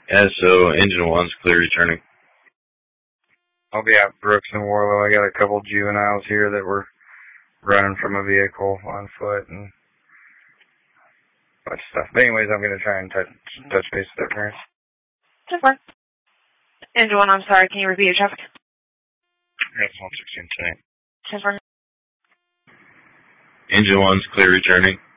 Yeah, so engine 1's clear returning. I'll be at Brooks and Warlow. I got a couple juveniles here that were running from a vehicle on foot and a bunch of stuff. But anyways, I'm going to try and touch base with their parents. Just one. Engine 1, I'm sorry, can you repeat your traffic? That's 116 tonight. Just one. Engine 1's clear returning.